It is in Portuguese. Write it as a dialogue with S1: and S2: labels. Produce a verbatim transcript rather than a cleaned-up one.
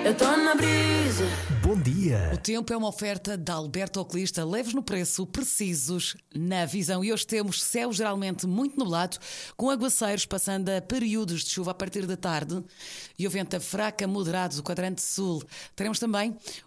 S1: Eu tô na brisa.
S2: Bom dia.
S3: O tempo é uma oferta da Alberto Oculista, leves no preço, precisos na visão. E hoje temos céu geralmente muito nublado, com aguaceiros passando a períodos de chuva a partir da tarde e o vento a fraca moderado do quadrante sul. Teremos também